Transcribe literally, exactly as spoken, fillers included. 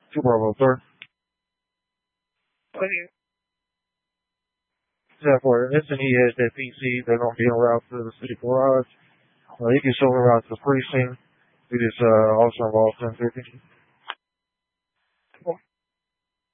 two Bravo, sir. Thank you. ten four, instant he has that P C, they're going to be en route to the city garage. Uh, you can show me around to the precinct. It is uh, also involved ten fifty.